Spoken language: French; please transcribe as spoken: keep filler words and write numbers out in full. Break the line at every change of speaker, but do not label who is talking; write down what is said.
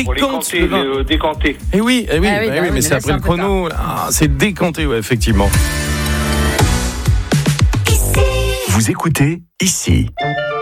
décante.
Décanter, le décanter.
Eh oui, eh oui,
Ah oui,
bah
bah
oui,
oui,
mais
mais
c'est
là,
après
c'est
le
un peu
chrono. Ah, c'est décanté, ouais, effectivement.
Vous écoutez ici.